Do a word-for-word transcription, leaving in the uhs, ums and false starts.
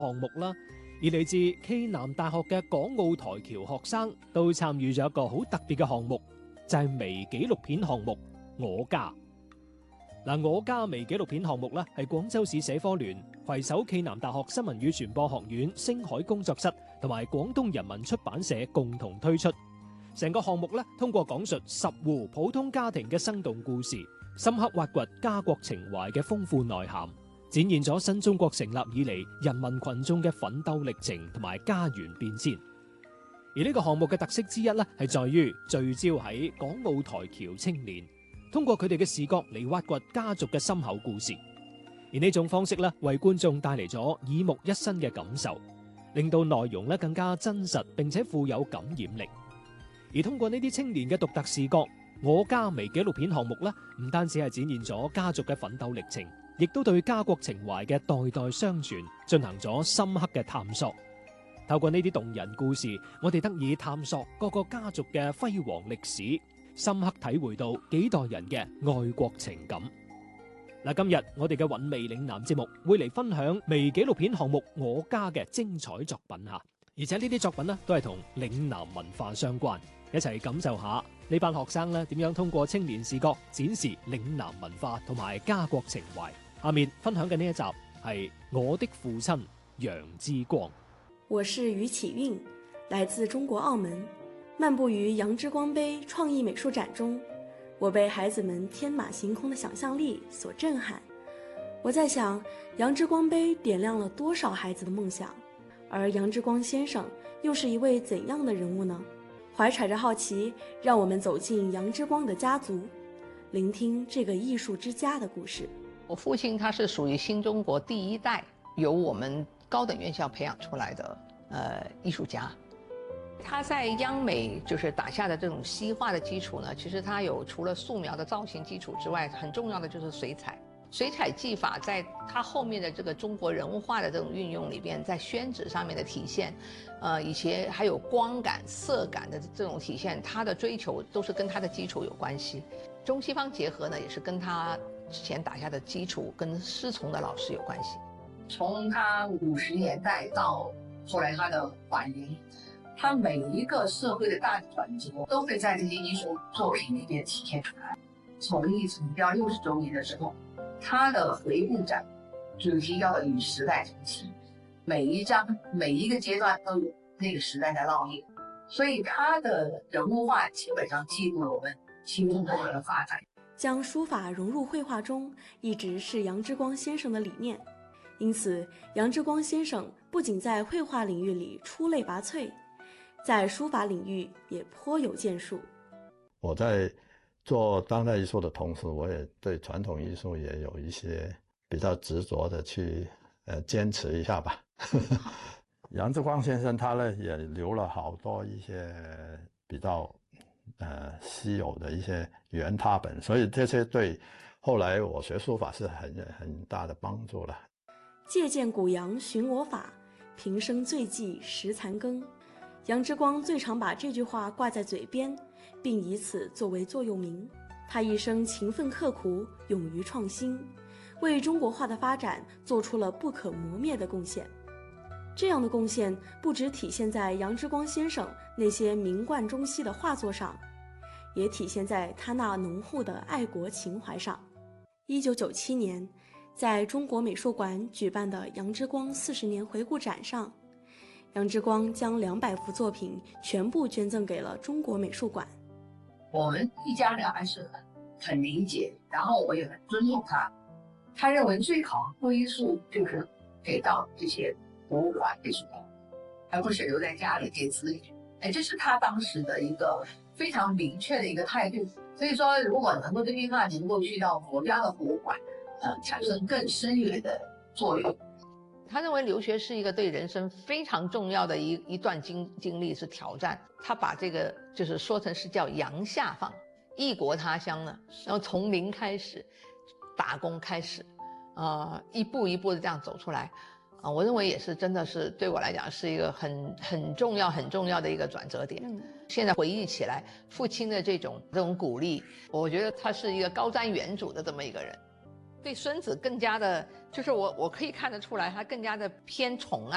項目啦，而嚟自暨南大學嘅港澳台僑學生都參與咗一個好特別嘅項目，就係微紀錄片項目我家。嗱，我家微紀錄片項目咧係廣州市社科聯攜手暨南大學新聞與傳播學院星海工作室同埋廣東人民出版社共同推出。成個項目咧通過講述十戶普通家庭嘅生動故事，深刻挖掘家國情懷嘅豐富內涵，展現咗新中國成立以嚟人民群眾嘅奮鬥歷程同埋家園變遷。而呢個項目嘅特色之一咧係在於聚焦喺港澳台僑青年，通過佢哋嘅視角嚟挖掘家族嘅深厚故事。而呢種方式咧為觀眾帶嚟咗耳目一新嘅感受，令到內容咧更加真實並且富有感染力。而通過呢啲青年嘅獨特視角，我家微紀錄片項目咧唔單止係展現咗家族嘅奮鬥歷程，亦都對家國情懷嘅代代相傳進行咗深刻嘅探索。透過呢啲動人故事，我哋得以探索各個家族嘅輝煌歷史，深刻體會到幾代人嘅愛國情感。嗱，今日我哋嘅韻味嶺南節目會嚟分享微紀錄片項目我家嘅精彩作品吓，而且呢啲作品呢都係同嶺南文化相關，一齊感受下呢班學生呢點樣通過青年視角展示嶺南文化同埋家國情懷。下面分享嘅呢一集係我的父親楊之光。 我是余啟運，來自中國澳門，漫步於楊之光杯創意美術展中，我被孩子們天馬行空的想象力所震撼。我在想，楊之光杯點亮了多少孩子的夢想，而楊之光先生又是一位怎樣的人物呢？懷揣着好奇，讓我們走進楊之光的家族，聆聽這個藝術之家的故事。 我父親他是屬於新中國第一代由我們高等院校培養出來的呃藝術家。他在央美就是打下的這種西畫的基礎呢，其實他有除了素描的造型基礎之外，很重要的就是水彩。水彩技法在他後面的這個中國人物畫的這種運用裏邊，在宣紙上面的體現，呃，以及還有光感、色感的這種體現，他的追求都是跟他的基礎有關係。中西方結合呢，也是跟他之前打下的基礎跟師從的老師有關係。 從他五十年代到後來他的晚年，他每一個社會的大轉折都會在這些藝術作品裏面體現出來。從一從標六十週年的時候，他的回顧展主題叫做與時代同行，每一張每一個階段都有那個時代的烙印，所以他的人物畫基本上記錄了我們新中國的發展。 將書法融入繪畫中，一直是楊之光先生的理念。因此，楊之光先生不僅在繪畫領域裏出類拔萃，在書法領域也頗有建樹。 我在做當代藝術的同時，我也對傳統藝術也有一些比較執着的去呃堅持一下吧。楊之光先生他呢也留了好多一些比較呃稀有的一些原拓本，所以這些對後來我學書法是很很大的幫助了。 借鑑古楊尋我法，平生最忌實殘羹。楊之光最常把這句話掛在嘴邊，並以此作為座右銘。他一生勤奮刻苦，勇於創新，為中國畫的發展做出了不可磨滅的貢獻。這樣的貢獻不只體現在楊之光先生那些名貫中西的畫作上，也體現在他那濃厚的愛國情懷上。一九九七年，在中國美術館舉辦的楊之光四十年回顧展上，楊之光將兩百幅作品全部捐贈給了中國美術館。 我們一家人還是很很理解，然後我也很尊重他。他認為最好歸宿就是給到這些博物館、美術館，而不是留在家裏給子女。哎，這是他當時的一個非常明確的一個態度。所以說，如果能夠這句話能夠去到國家的博物館，呃，產生更深遠的作用。 他認為留學是一個對人生非常重要的一一段經經歷，是挑戰。他把這個就是說成是叫洋下放，異國他鄉呢，然後從零開始打工開始，啊、呃，一步一步的這樣走出來，啊、呃，我認為也是真的是對我來講是一個很很重要很重要的一個轉折點。嗯、現在回憶起來，父親的這種這種鼓勵，我覺得他是一個高瞻遠矚的這麼一個人。對孫子更加的，就是我我可以看得出來，他更加的偏寵愛。